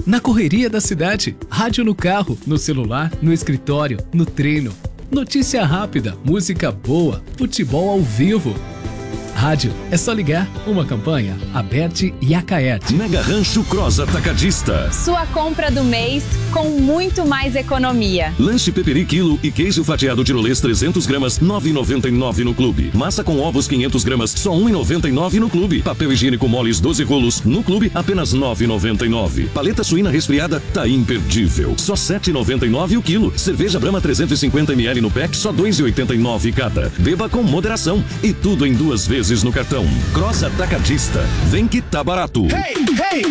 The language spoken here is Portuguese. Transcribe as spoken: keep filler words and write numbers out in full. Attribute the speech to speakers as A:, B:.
A: na correria da cidade, rádio no carro, no celular, no escritório, no treino. Notícia rápida, música boa, futebol ao vivo. Rádio, é só ligar. Uma campanha, Aberte e Acaerte.
B: Mega Rancho Cross Atacadista.
C: Sua compra do mês com muito mais economia.
B: Lanche peperi quilo e queijo fatiado tirolês trezentos gramas, nove reais e noventa e nove centavos no clube. Massa com ovos quinhentos gramas, só um real e noventa e nove centavos no clube. Papel higiênico moles doze rolos, no clube apenas nove reais e noventa e nove centavos. Paleta suína resfriada, tá imperdível. Só sete reais e noventa e nove centavos o quilo. Cerveja Brahma trezentos e cinquenta mililitros no pack, só dois reais e oitenta e nove centavos cada. Beba com moderação. E tudo em duas vezes no cartão. Cross Atacadista. Vem que tá barato.
D: Hey, hey.